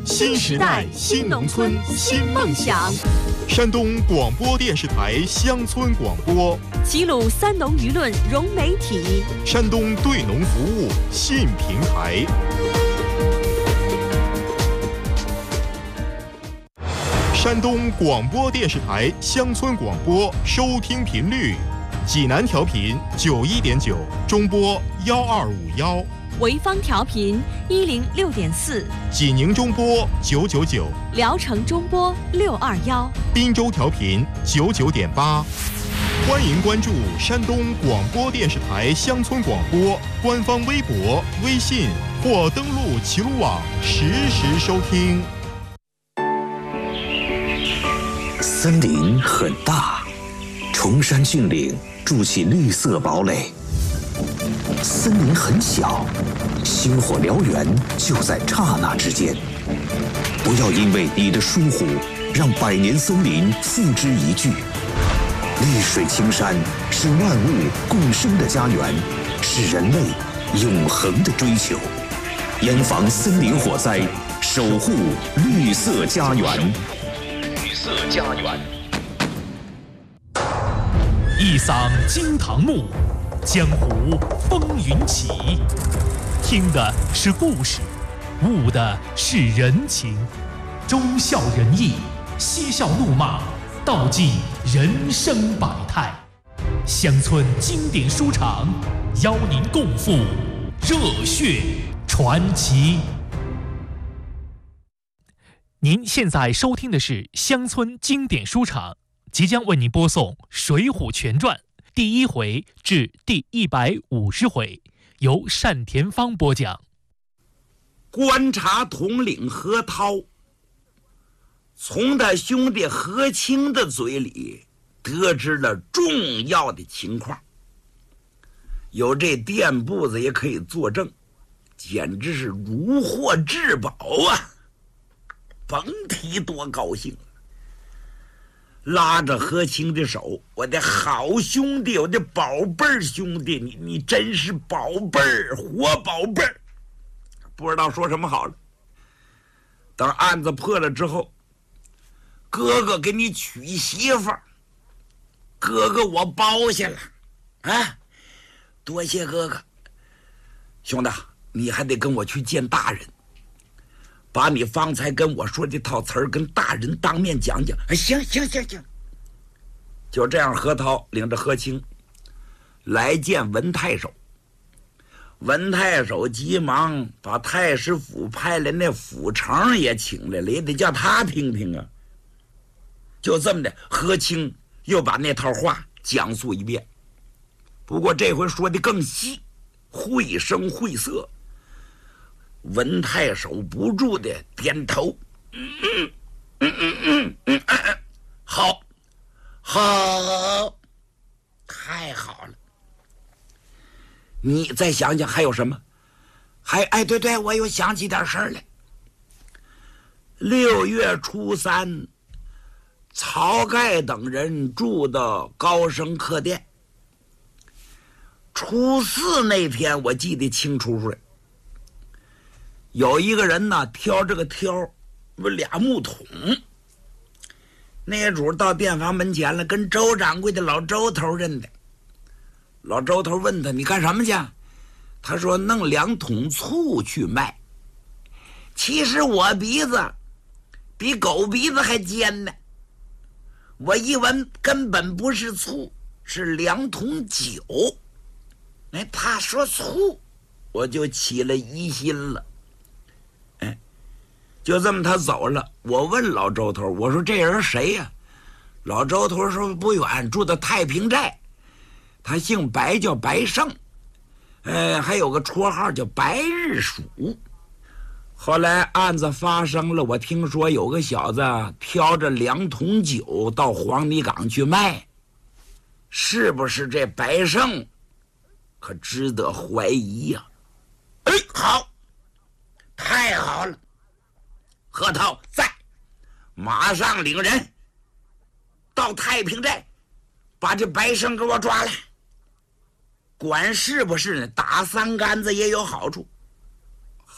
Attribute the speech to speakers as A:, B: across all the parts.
A: 新时代新农村新梦想。山东广播电视台乡村广播，
B: 齐鲁三农舆论融媒体，
A: 山东对农服务新平台。山东广播电视台乡村广播收听频率：济南调频91.9，中波1251；
B: 潍坊调频106.4，
A: 济宁中波999，
B: 聊城中波621，
A: 滨州调频99.8。欢迎关注山东广播电视台乡村广播官方微博、微信或登录齐鲁网实时收听。
C: 森林很大，崇山峻岭筑起绿色堡垒；森林很小，星火燎原就在刹那之间。不要因为你的疏忽，让百年森林付之一炬。绿水青山是万物共生的家园，是人类永恒的追求。严防森林火灾，守护绿色家园。绿色家园。
D: 一嗓惊堂木，江湖风云起。听的是故事，悟的是人情。忠孝仁义，嬉笑怒骂，道尽人生百态。乡村经典书场，邀您共赴热血传奇。您现在收听的是乡村经典书场，即将为您播送《水浒全传》第1回至第150回，由单田芳播讲。
E: 观察统领何涛从他兄弟何清的嘴里得知了重要的情况，有这店铺子也可以作证，简直是如获至宝啊！甭提多高兴了，拉着何清的手：“我的好兄弟，我的宝贝儿兄弟，你真是宝贝儿，活宝贝儿！”不知道说什么好了。等案子破了之后，哥哥给你娶媳妇儿，哥哥我包下了，啊，多谢哥哥。兄弟，你还得跟我去见大人，把你方才跟我说这套词儿跟大人当面讲讲。行。就这样，何涛领着何清来见文太守。文太守急忙把太师府派来那府丞也请来了，也得叫他听听啊。就这么的，何清又把那套话讲述一遍，不过这回说的更细，绘声绘色。文太守不住的点头，好，太好了。你再想想还有什么？对，我又想起点事儿来。6月初3，晁盖等人住到高升客店。初4那天我记得清楚，有一个人呢挑这个挑，2木桶。那主到店房门前了，跟周掌柜的老周头认得。老周头问他：“你干什么去？”他说：“弄2桶醋去卖。”其实我鼻子比狗鼻子还尖呢，我一闻根本不是醋，是2桶酒。他说醋，我就起了疑心了。就这么他走了。我问老周头，我说：“这人谁呀？”老周头说：“不远，住到太平寨。他姓白，叫白胜，还有个绰号叫白日鼠。”后来案子发生了，我听说有个小子挑着2桶酒到黄泥岗去卖，是不是这白胜，可值得怀疑呀。好，太好了。何涛在，马上领人到太平寨，把这白胜给我抓来。管是不是呢？打3竿子也有好处。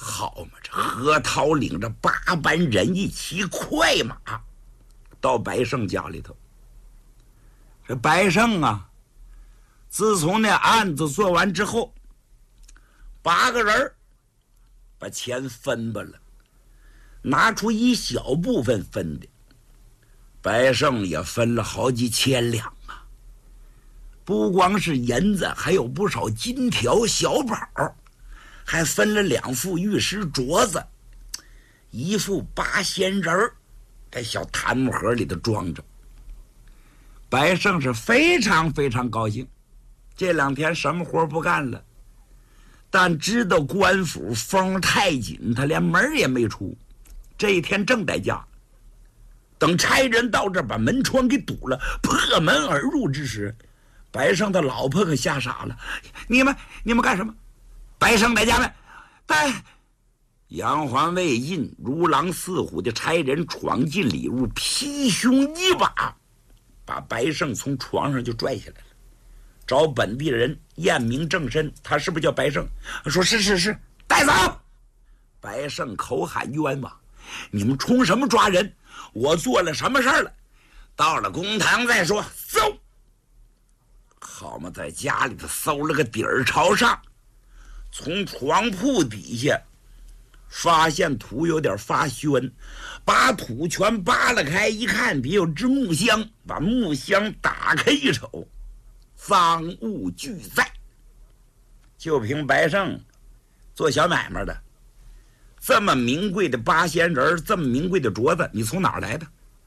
E: 好嘛，这何涛领着8班人一骑快马到白胜家里头。这白胜啊，自从那案子做完之后，8个人把钱分吧了，拿出一小部分分的。白胜也分了好几千两啊，不光是银子，还有不少金条小宝，还分了2副玉石镯子，1副8仙人在小檀木盒里头装着。白胜是非常非常高兴，这2天什么活不干了，但知道官府风太紧，他连门也没出。这一天正在家，等差人到这把门窗给堵了，破门而入之时，白胜的老婆可吓傻了。你们干什么？白胜在家没？但杨环未尽，如狼似虎的差人闯进里屋，劈胸一把把白胜从床上就拽下来了，找本地人验明正身，他是不是叫白胜？说是，带走。白胜口喊冤枉，你们冲什么抓人？我做了什么事儿了？到了公堂再说。搜，好嘛，在家里头搜了个底儿朝上，从床铺底下发现土有点发宣，把土全扒拉开，一看底有只木箱，把木箱打开一瞅，赃物俱在。就凭白胜做小买卖的，这么名贵的8仙人，这么名贵的镯子，你从哪儿来的？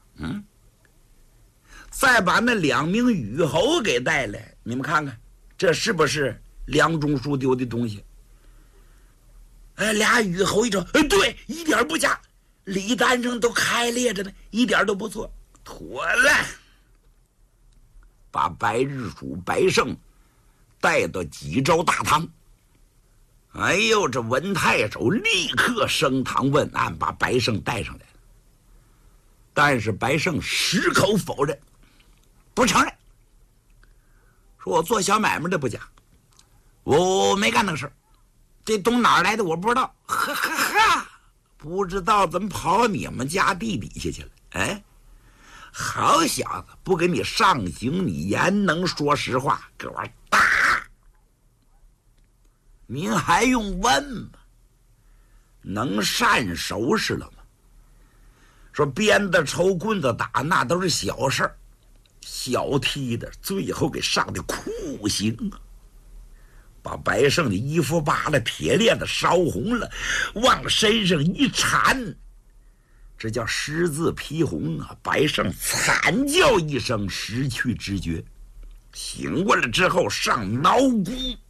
E: 再把那2名羽侯给带来，你们看看，这是不是梁中书丢的东西？俩羽侯一瞅，对，一点不假，礼单上都开裂着呢，一点都不错，妥了。把白日主白胜带到济州大堂。哎呦，这文太守立刻升堂问案，把白胜带上来了。但是白胜矢口否认，不承认，说我做小买卖的不假，我没干那事儿，这东哪儿来的我不知道。不知道怎么跑你们家地底下去了？哎，好小子，不给你上刑，你言能说实话，给我打！您还用问吗？能善收拾了吗？说鞭子抽棍子打那都是小事儿，小踢的最后给上的酷刑啊！把白胜的衣服扒了，铁链子烧红了，往身上一缠，这叫狮字披红啊！白胜惨叫一声，失去知觉，醒过来之后上挠箍。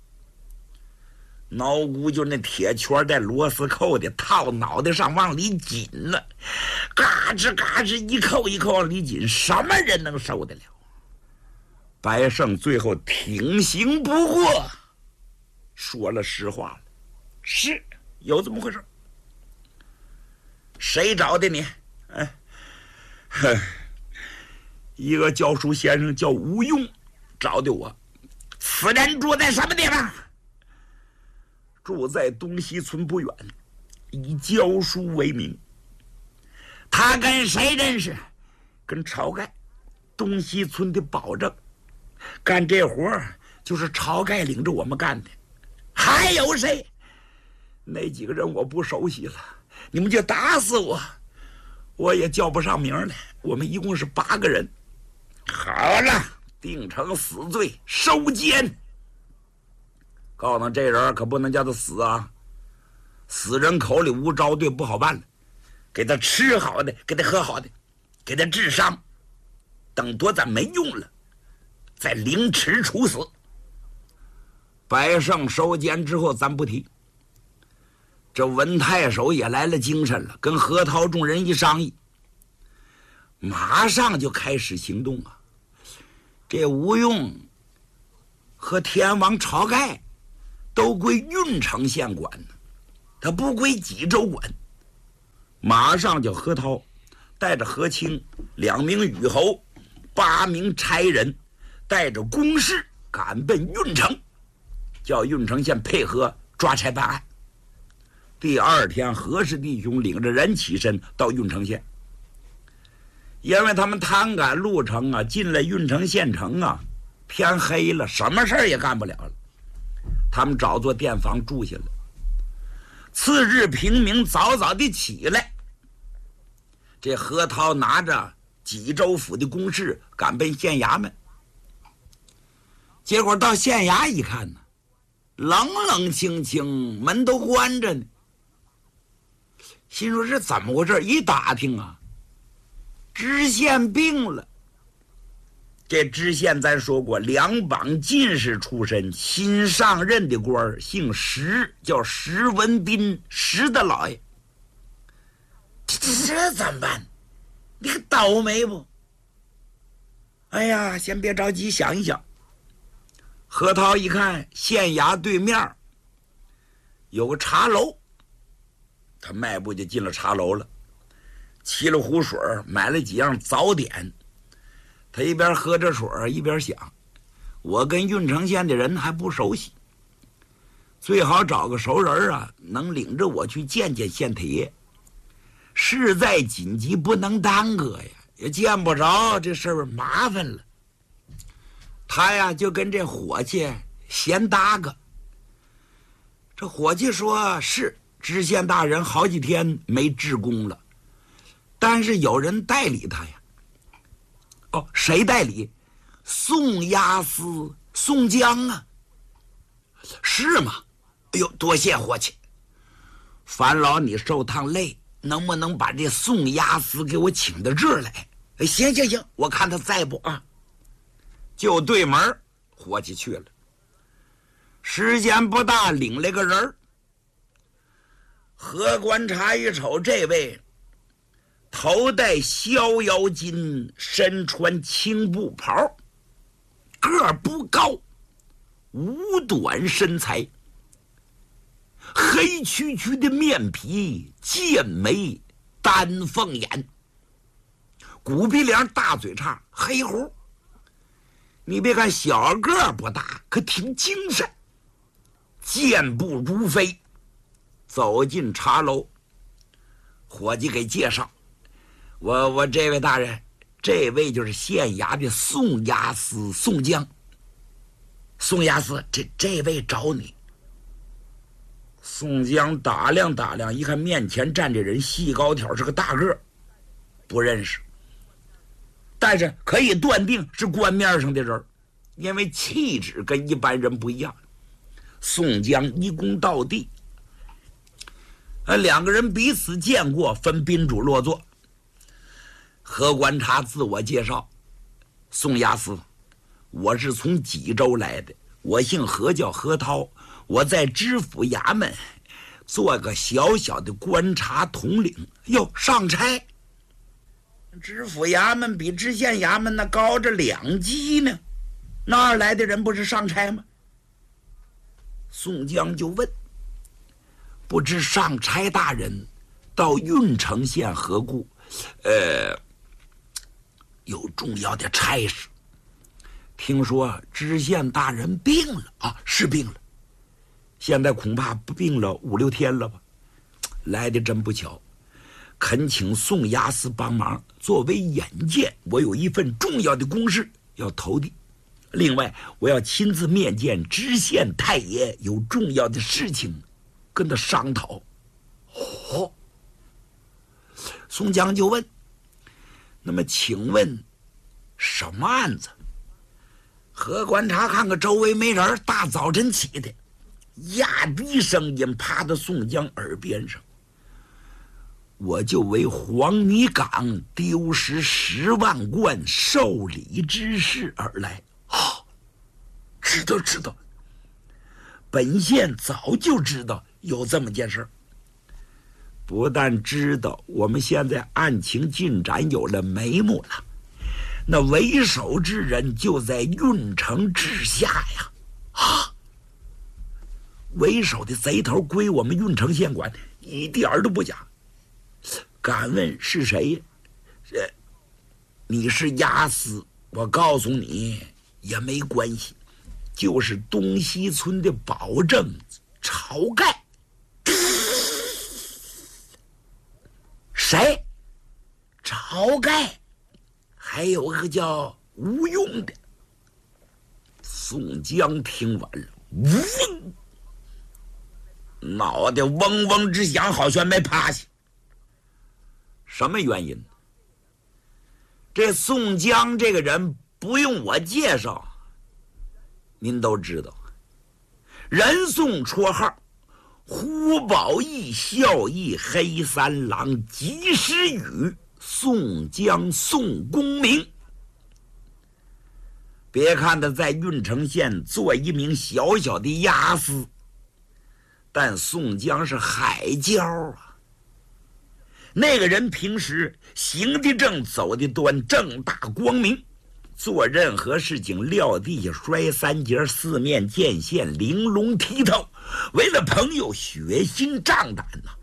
E: 挠箍就那铁圈带螺丝扣的，套脑袋上往里紧了，嘎吱嘎吱一扣一扣往里紧，什么人能受得了？白胜最后挺刑不过，说了实话了，是有这么回事。谁找的你？一个教书先生叫吴用找的我。此人住在什么地方？住在东西村不远，以教书为名。他跟谁认识？跟晁盖，东西村的保证。干这活就是晁盖领着我们干的。还有谁？那几个人我不熟悉了，你们就打死我，我也叫不上名来。我们一共是8个人。好了，定成死罪，收监。告诉这人可不能叫他死啊，死人口里无招对，不好办了。给他吃好的，给他喝好的，给他治伤，等多咱没用了再凌迟处死。白胜收监之后咱不提，这文太守也来了精神了，跟何涛众人一商议，马上就开始行动啊。这吴用和天王晁盖都归郓城县管，他不归济州管。马上就何涛带着何清2名羽侯8名差人，带着公事赶奔郓城，叫郓城县配合抓差办案。 第二天，何氏弟兄领着人起身到郓城县，因为他们贪赶路程啊，进了郓城县城啊，天黑了，什么事儿也干不了了。他们找座店房住下了。次日平明，早早地起来，这何涛拿着济州府的公事赶奔县衙门。结果到县衙一看呢，冷冷清清，门都关着呢。心说这怎么回事？一打听啊，知县病了。这知县咱说过，两榜进士出身，新上任的官姓石，叫石文斌，石大老爷。这怎么办？你可倒霉不？哎呀，先别着急，想一想。何涛一看，县衙对面有个茶楼，他迈步就进了茶楼了，沏了壶水，买了几样早点。他一边喝着水一边想，我跟郓城县的人还不熟悉，最好找个熟人啊，能领着我去见见县太爷。事在紧急，不能耽搁呀，也见不着，这事儿麻烦了。他呀就跟这伙计闲搭个。这伙计说是知县大人好几天没治工了，但是有人代理他呀。哦，谁代理？宋押司宋江啊。是吗？哎呦，多谢伙计，烦劳你受趟累，能不能把这宋押司给我请到这儿来？行行行，我看他在不啊？就对门，伙计去了。时间不大，领了个人。何观察一瞅，这位头戴逍遥巾，身穿青布袍，个儿不高，五短身材，黑黢黢的面皮，剑眉，丹凤眼，骨鼻梁，大嘴叉，黑胡。你别看小个儿不大，可挺精神，健步如飞。走进茶楼，伙计给介绍，我这位大人，这位就是县衙的宋押司宋江。宋押司，这位找你。宋江打量打量，一看面前站这人细高挑，是个大个儿，不认识，但是可以断定是官面上的人，因为气质跟一般人不一样。宋江一躬到地，两个人彼此见过，分宾主落座。何观察自我介绍：宋押司，我是从济州来的，我姓何，叫何涛，我在知府衙门做个小小的观察统领。哟，上差？知府衙门比知县衙门那高着2级呢，那儿来的人不是上差吗？宋江就问：不知上差大人到郓城县何故？有重要的差事。听说知县大人病了啊，是病了，现在恐怕病了5、6天了吧。来的真不巧，恳请宋押司帮忙。作为眼见，我有一份重要的公事要投递。另外，我要亲自面见知县太爷，有重要的事情跟他商讨。哦，宋江就问：那么请问什么案子？何观察看看周围没人，大早晨起的，压低声音趴到宋江耳边上：我就为黄泥岗丢失10万贯受理之事而来。知道，本县早就知道有这么件事。不但知道，我们现在案情进展有了眉目了。那为首之人就在郓城治下呀！为首的贼头归我们郓城县管，一点儿都不假。敢问是谁呀？你是押司，我告诉你也没关系，就是东西村的保正晁盖。 谁？晁盖，还有个叫吴用的。宋江听完了，嗡，脑袋嗡嗡直响，好悬没趴下。什么原因？这宋江这个人不用我介绍，您都知道。人送绰号胡宝义、孝义、黑三郎、及时雨、宋江、宋公明。别看他在郓城县做一名小小的押司，但宋江是海椒啊。那个人平时行得正，走得端，正大光明，做任何事情撂地下摔三节，四面见线，玲珑剔透，为了朋友血心仗胆呐。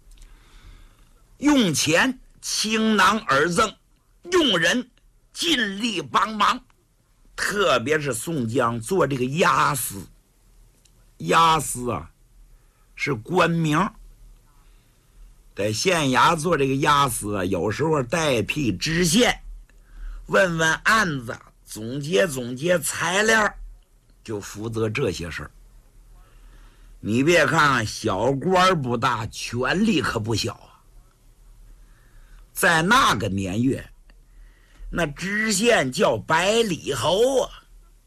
E: 用钱倾囊而赠，用人尽力帮忙。特别是宋江做这个押司，押司啊是官名，在县衙做这个押司啊，有时候代替知县，问问案子，总结总结材料，就负责这些事儿。你别看小官不大，权力可不小啊。在那个年月，那知县叫百里侯啊，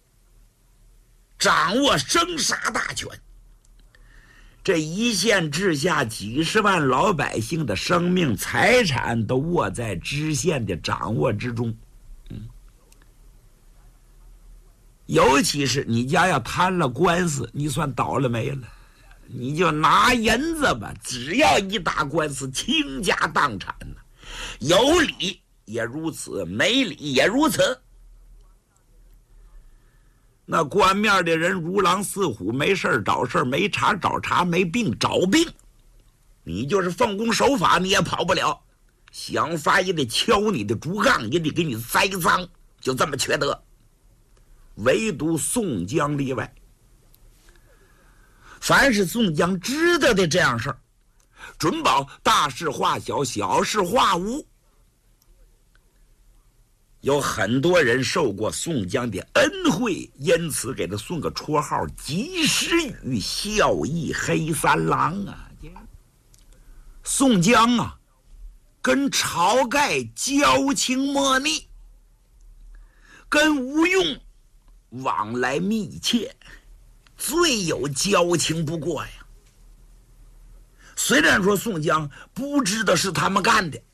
E: 掌握生杀大权。这一县治下几十万老百姓的生命财产都握在知县的掌握之中。尤其是你家要摊了官司，你算倒了霉了。你就拿银子吧，只要一打官司，倾家荡产呢。有理也如此，没理也如此。那官面的人如狼似虎，没事找事，没茬找茬，没病找病。你就是奉公守法，你也跑不了。想法也得敲你的竹杠，也得给你栽赃，就这么缺德。唯独宋江例外。凡是宋江知道的这样事儿，准保大事化小，小事化无。有很多人受过宋江的恩惠，因此给他送个绰号及时雨、孝义、黑三郎啊。宋江啊跟晁盖交情莫逆，跟吴用往来密切，最有交情不过呀。虽然说宋江不知道是他们干的，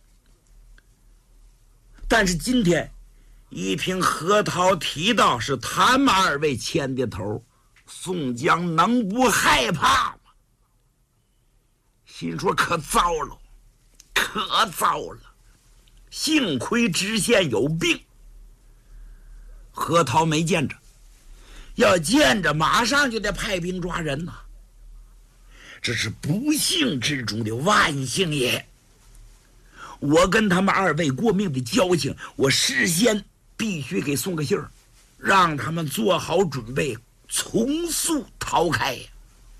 E: 但是今天一听何涛提到是他们二位牵的头，宋江能不害怕吗？心说可糟了，可糟了！幸亏知县有病，何涛没见着，要见着马上就得派兵抓人呐。这是不幸之中的万幸也。我跟他们二位过命的交情，我事先必须给送个信儿，让他们做好准备，从速逃开呀。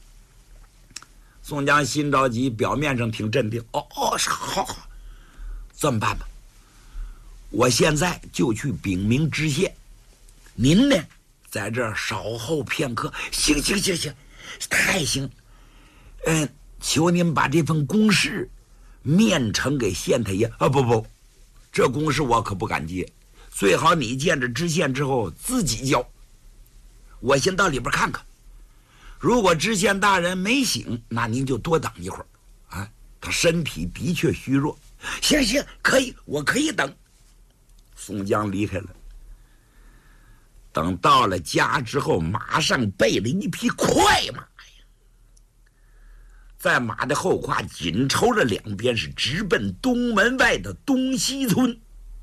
E: 宋江心着急，表面上挺镇定。是好，这么办吧，我现在就去禀明知县，您呢在这儿稍后片刻。行，太行。求您把这份公事面呈给县太爷。不，这公事我可不敢接，最好你见着知县之后自己交。我先到里边看看，如果知县大人没醒，那您就多等一会儿啊。他身体的确虚弱。行，可以，我可以等。宋江离开了。等到了家之后，马上备了一匹快马呀，在马的后胯紧抽着两边，是直奔东门外的东西村。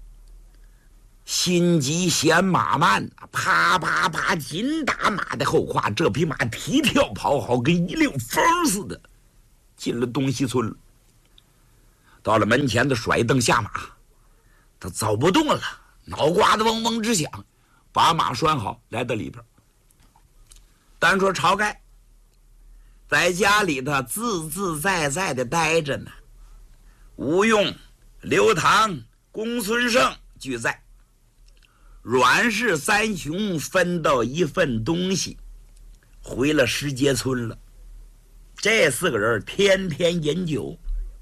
E: 心急嫌马慢，啪啪啪紧打马的后胯，这匹马蹄跳跑好，跟一溜风似的进了东西村了。到了门前的甩蹬下马，他走不动了，脑瓜子嗡嗡直响，把马拴好，来到里边。单说晁盖在家里头自自在在的待着呢。吴用刘唐、公孙胜俱在。阮氏三兄分到一份东西，回了石碣村了。这4个人天天饮酒，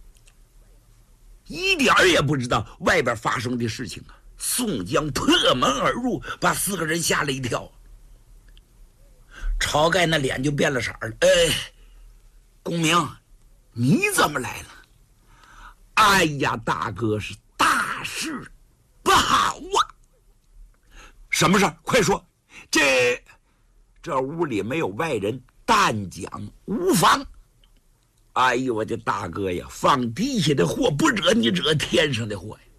E: 一点也不知道外边发生的事情啊。宋江破门而入，把4个人吓了一跳。晁盖那脸就变了色了。公明，你怎么来了？哎呀，大哥，是大事不好啊！什么事？快说！这屋里没有外人，但讲无妨。哎呦，我的大哥呀，放地下的祸不惹你，惹天上的祸呀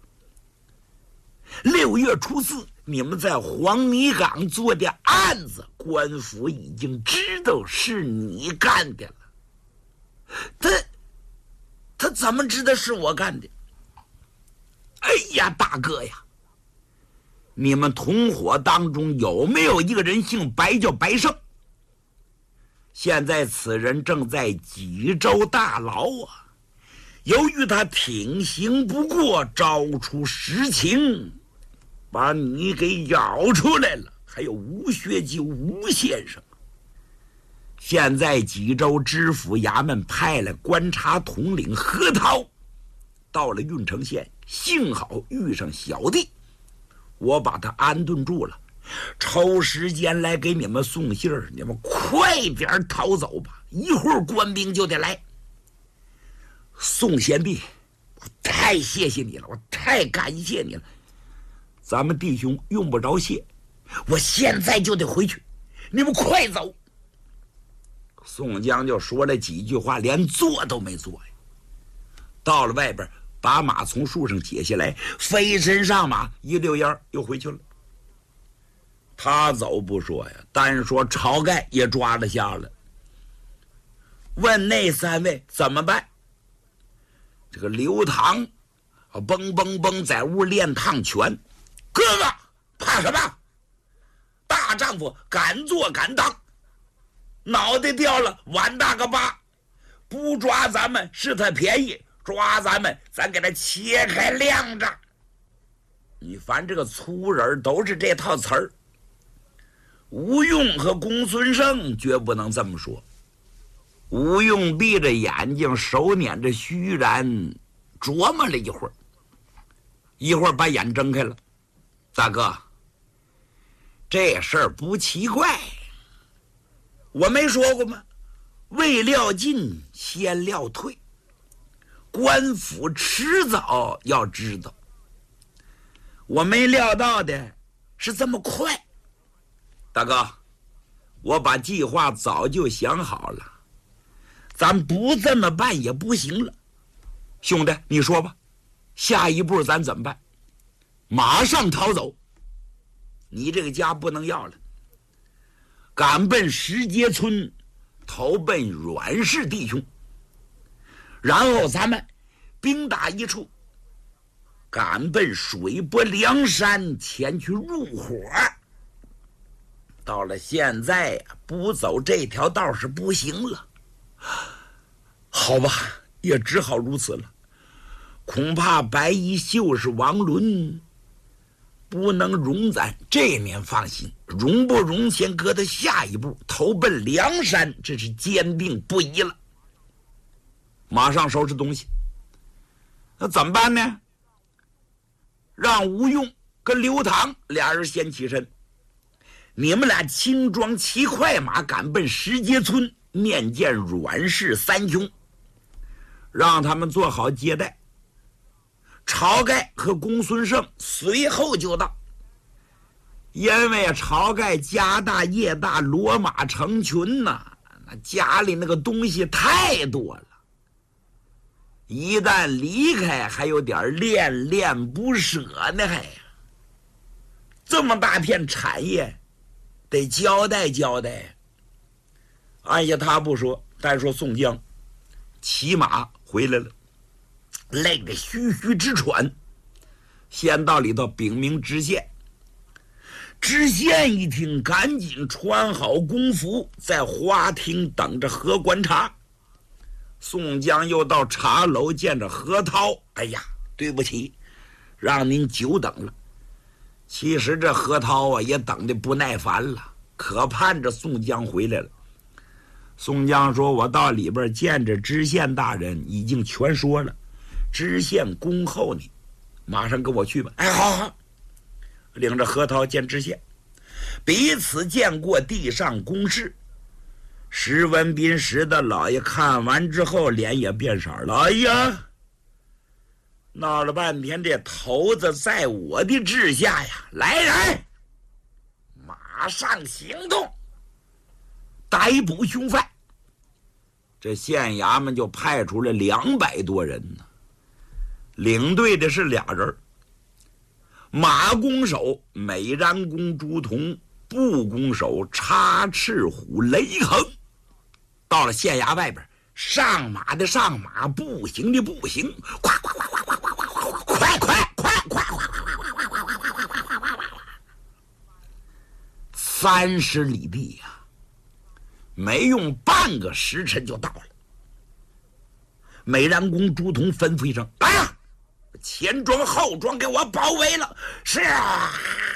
E: ！6月初4，你们在黄泥岗做的案子，官府已经知道是你干的了。他怎么知道是我干的？哎呀，大哥呀，你们同伙当中有没有一个人姓白，叫白胜？现在此人正在济州大牢啊！由于他挺刑不过，招出实情，把你给咬出来了。还有吴学究吴先生，现在济州知府衙门派了观察统领何涛到了郓城县，幸好遇上小弟，我把他安顿住了，抽时间来给你们送信儿，你们快点逃走吧，一会儿官兵就得来。宋贤弟，我太谢谢你了，我太感谢你了。咱们弟兄用不着谢，我现在就得回去，你们快走。宋江就说了几句话，连坐都没坐呀。到了外边，把马从树上解下来，飞身上马，一溜烟又回去了。他走不说呀，单说晁盖也抓了下了。问那3位怎么办？这个刘唐蹦蹦蹦在屋练趟拳。哥哥怕什么？大丈夫敢做敢当，脑袋掉了碗大个疤，不抓咱们是他便宜，抓咱们咱给他切开晾着。你凡这个粗人都是这套词儿。吴用和公孙胜绝不能这么说。吴用闭着眼睛，手捻着须髯，琢磨了一会儿，把眼睁开了。大哥，这事儿不奇怪，我没说过吗？未料尽，先料退，官府迟早要知道。我没料到的是这么快。大哥，我把计划早就想好了，咱不这么办也不行了。兄弟，你说吧，下一步咱怎么办？马上逃走，你这个家不能要了，赶奔石碣村，投奔阮氏弟兄，然后咱们兵打一处，赶奔水泊梁山，前去入伙。到了现在不走这条道是不行了。好吧，也只好如此了。恐怕白衣秀士王伦不能容咱，这面放心，容不容先搁到下一步，投奔梁山，这是坚定不移了。马上收拾东西。那怎么办呢？让吴用跟刘唐俩人先起身，你们俩轻装骑快马赶奔石碣村，面见阮氏三兄，让他们做好接待。晁盖和公孙胜随后就到，因为晁盖家大业大，骡马成群呐，那家里那个东西太多了，一旦离开还有点恋恋不舍呢。还这么大片产业得交代交代。按下他不说，单说宋江骑马回来了，累得吁吁直喘，先到里头禀明知县。知县一听，赶紧穿好公服，在花厅等着何观察。宋江又到茶楼见着何涛，哎呀， 对不起，让您久等了。其实这何涛啊也等得不耐烦了，可盼着宋江回来了。宋江说：“我到里边见着知县大人，已经全说了，知县恭候你，马上跟我去吧。”哎，好，领着何涛见知县，彼此见过地上公事。石文斌石大老爷看完之后，脸也变色了。哎呀，闹了半天，这头子在我的治下呀！来人，马上行动，逮捕凶犯。这县衙门就派出了200多人呢，领队的是俩人，马弓手美髯公朱仝，步弓手插翅虎雷横。到了县衙外边，上马的上马，步行的步行，快，30里地呀，没用半个时辰就到了。美髯公朱仝吩咐一声：“来呀，前庄后庄给我包围了！”是啊，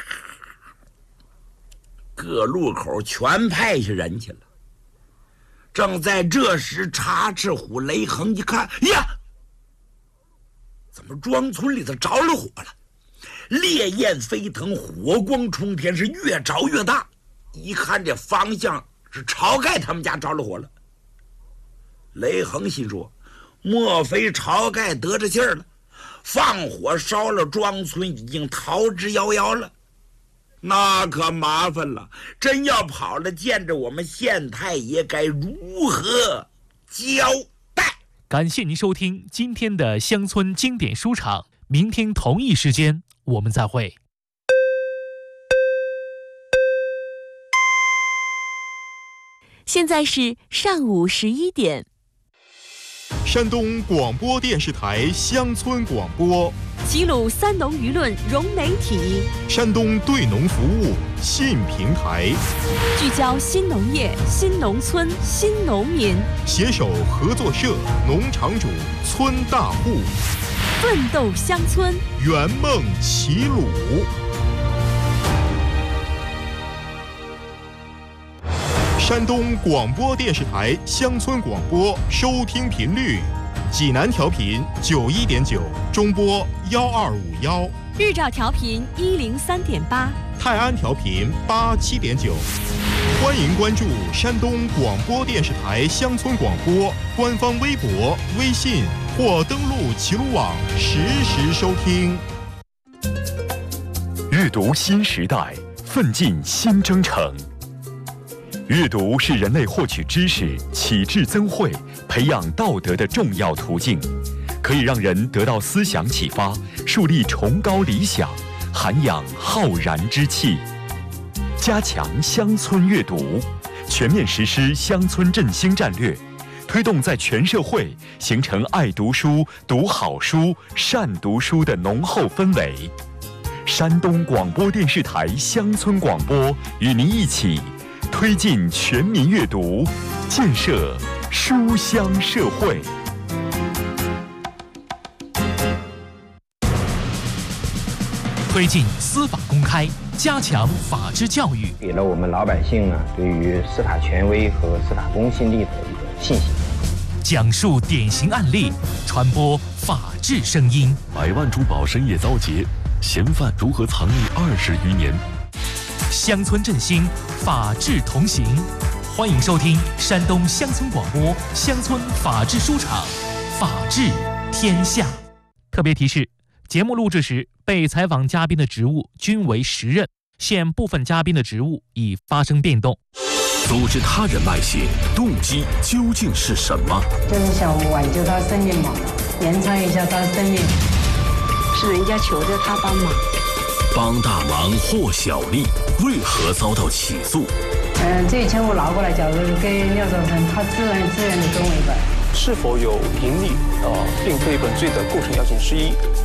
E: 各路口全派下人去了。正在这时，插翅虎雷横一看，呀，怎么庄村里头着了火了？烈焰飞腾，火光冲天，是越着越大。一看这方向，是晁盖他们家着了火了。雷横心说：莫非晁盖得着气儿了，放火烧了庄村，已经逃之夭夭了？那可麻烦了，真要跑了，见着我们县太爷该如何交代？
D: 感谢您收听今天的乡村经典书场，明天同一时间我们再会。
B: 现在是上午11点。
A: 山东广播电视台乡村广播，
B: 齐鲁三农舆论融媒体，
A: 山东对农服务信平台，
B: 聚焦新农业、新农村、新农民，
A: 携手合作社、农场主、村大户，
B: 奋斗乡村，
A: 圆梦齐鲁。山东广播电视台乡村广播收听频率：济南调频91.9，中波1251；
B: 日照调频103.8，
A: 泰安调频87.9。欢迎关注山东广播电视台乡村广播官方微博、微信或登录齐鲁网实时收听。
F: 阅读新时代，奋进新征程。阅读是人类获取知识、启智增慧、培养道德的重要途径，可以让人得到思想启发，树立崇高理想，涵养浩然之气。加强乡村阅读，全面实施乡村振兴战略，推动在全社会形成爱读书、读好书、善读书的浓厚氛围。山东广播电视台乡村广播与您一起推进全民阅读，建设书香社会。
D: 推进司法公开，加强法治教育，
G: 给了我们老百姓呢对于司法权威和司法公信力的一个信心。
D: 讲述典型案例，传播法治声音。
H: 百万珠宝深夜遭劫，嫌犯如何藏匿20余年？
D: 乡村振兴，法治同行。欢迎收听山东乡村广播乡村法治书场，法治天下。特别提示：节目录制时，被采访嘉宾的职务均为实任，现部分嘉宾的职务已发生变动。
H: 组织他人卖血，动机究竟是什么？
I: 就是想挽救他生命嘛，延长一下他生命。
J: 是人家求着他帮忙。
H: 帮大忙或小利，为何遭到起诉？
I: 这钱我拿过来，假如给廖少成，他自愿的跟我一半。
K: 是否有盈利并非本罪的构成要件之一。